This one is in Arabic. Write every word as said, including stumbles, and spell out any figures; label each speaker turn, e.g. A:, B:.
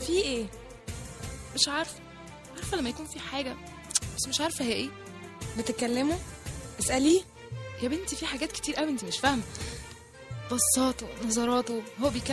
A: في ايه؟
B: مش عارفه عارفه لما يكون في حاجه بس مش عارفه هي ايه.
A: بتتكلموا؟ اساليه
B: يا بنتي في حاجات كتير قوي انت مش فاهمه، بصاته نظراته هو بيكلم